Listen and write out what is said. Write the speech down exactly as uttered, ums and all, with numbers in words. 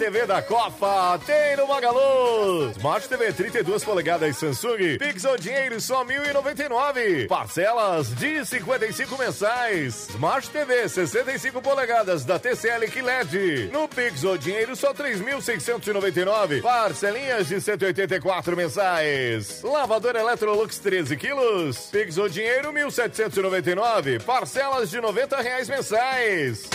T V da Copa tem no Magalu. Smart T V trinta e duas polegadas Samsung, Pix ou dinheiro só mil e noventa e nove. Parcelas de cinquenta e cinco mensais. Smart T V sessenta e cinco polegadas da T C L Q L E D. No Pix ou dinheiro só três mil seiscentos e noventa e nove. Parcelinhas de cento e oitenta e quatro mensais. Lavadora Electrolux treze quilos. Pix ou dinheiro mil setecentos e noventa e nove. Parcelas de noventa reais mensais.